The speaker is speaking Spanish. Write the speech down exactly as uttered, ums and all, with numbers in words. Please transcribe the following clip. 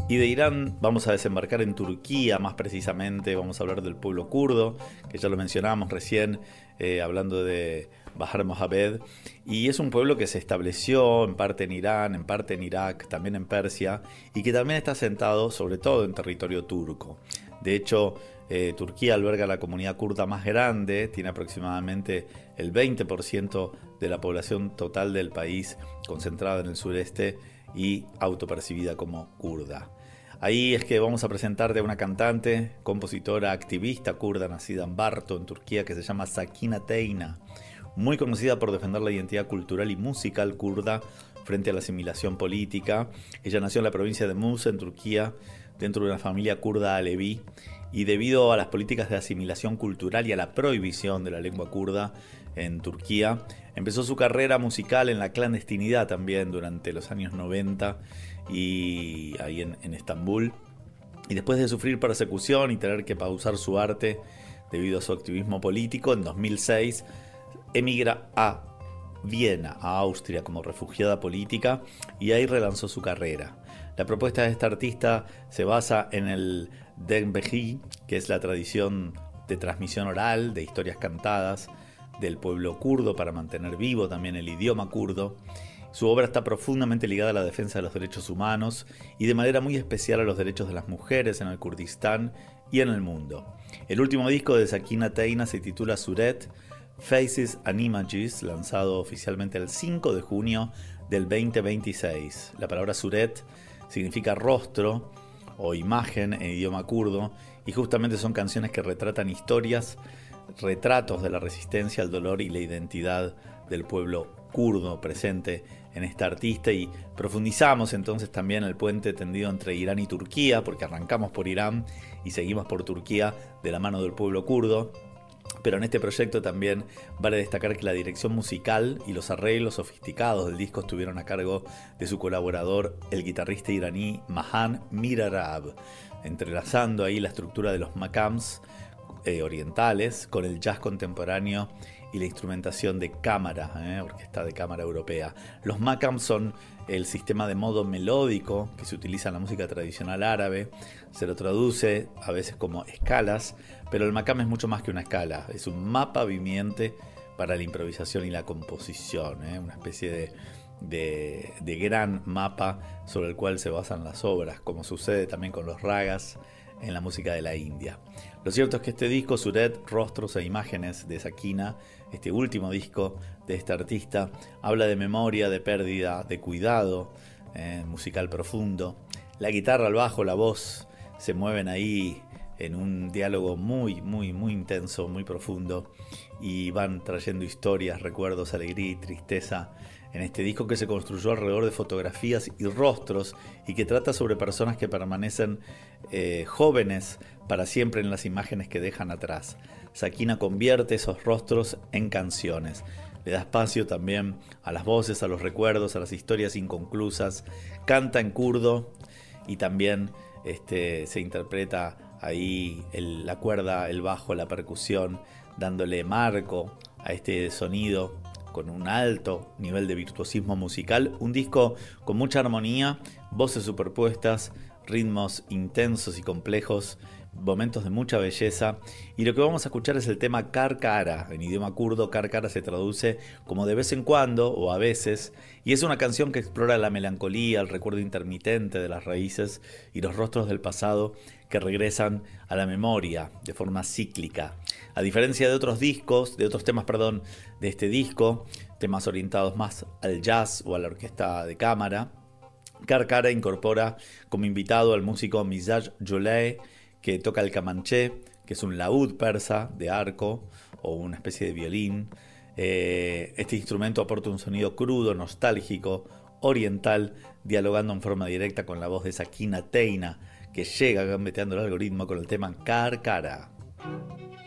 Y de Irán vamos a desembarcar en Turquía, más precisamente vamos a hablar del pueblo kurdo, que ya lo mencionamos recién, eh, hablando de Bahar Mohamed. Y es un pueblo que se estableció en parte en Irán, en parte en Irak, también en Persia, y que también está asentado sobre todo en territorio turco. De hecho, eh, Turquía alberga la comunidad kurda más grande, tiene aproximadamente el veinte por ciento de la población total del país concentrada en el sureste y autopercibida como kurda. Ahí es que vamos a presentarte a una cantante, compositora, activista kurda nacida en Barto, en Turquía, que se llama Sakina Teina, muy conocida por defender la identidad cultural y musical kurda frente a la asimilación política. Ella nació en la provincia de Musa, en Turquía, dentro de una familia kurda aleví, y debido a las políticas de asimilación cultural y a la prohibición de la lengua kurda en Turquía, empezó su carrera musical en la clandestinidad también durante los años noventa y ahí en, en Estambul. Y después de sufrir persecución y tener que pausar su arte debido a su activismo político, en dos mil seis emigra a Viena, a Austria, como refugiada política, y ahí relanzó su carrera. La propuesta de esta artista se basa en el Denbeji, que es la tradición de transmisión oral de historias cantadas del pueblo kurdo para mantener vivo también el idioma kurdo. Su obra está profundamente ligada a la defensa de los derechos humanos y de manera muy especial a los derechos de las mujeres en el Kurdistán y en el mundo. El último disco de Sakina Teina se titula Suret, Faces and Images, lanzado oficialmente el cinco de junio del veinte veintiséis. La palabra Suret significa rostro o imagen en idioma kurdo, y justamente son canciones que retratan historias, retratos de la resistencia, el dolor y la identidad del pueblo kurdo presente en esta artista. Y profundizamos entonces también el puente tendido entre Irán y Turquía, porque arrancamos por Irán y seguimos por Turquía de la mano del pueblo kurdo. Pero en este proyecto también vale destacar que la dirección musical y los arreglos sofisticados del disco estuvieron a cargo de su colaborador, el guitarrista iraní Mahan Mirarab, entrelazando ahí la estructura de los makams eh, orientales con el jazz contemporáneo y la instrumentación de cámara, eh, orquesta de cámara europea. Los makams son el sistema de modo melódico que se utiliza en la música tradicional árabe. Se lo traduce a veces como escalas, pero el makam es mucho más que una escala. Es un mapa viviente para la improvisación y la composición, eh, una especie de, de, de gran mapa sobre el cual se basan las obras, como sucede también con los ragas en la música de la India. Lo cierto es que este disco, Suret, Rostros e Imágenes de Sakina, este último disco de esta artista, habla de memoria, de pérdida, de cuidado eh, musical profundo. La guitarra, el bajo, la voz se mueven ahí en un diálogo muy, muy, muy intenso, muy profundo, y van trayendo historias, recuerdos, alegría y tristeza en este disco que se construyó alrededor de fotografías y rostros y que trata sobre personas que permanecen eh, jóvenes para siempre en las imágenes que dejan atrás. Sakina convierte esos rostros en canciones. Le da espacio también a las voces, a los recuerdos, a las historias inconclusas. Canta en kurdo y también este, se interpreta ahí el, la cuerda, el bajo, la percusión, dándole marco a este sonido con un alto nivel de virtuosismo musical. Un disco con mucha armonía, voces superpuestas, ritmos intensos y complejos, momentos de mucha belleza. Y lo que vamos a escuchar es el tema Karkara. En idioma kurdo, Karkara se traduce como de vez en cuando o a veces, y es una canción que explora la melancolía, el recuerdo intermitente de las raíces y los rostros del pasado que regresan a la memoria de forma cíclica. A diferencia de otros discos, de otros temas, perdón, de este disco, temas orientados más al jazz o a la orquesta de cámara, Karkara incorpora como invitado al músico Mizaj Jolay, que toca el kamanché, que es un laúd persa de arco o una especie de violín. Eh, este instrumento aporta un sonido crudo, nostálgico, oriental, dialogando en forma directa con la voz de Sakina Teina, que llega gambeteando el algoritmo con el tema Karkara.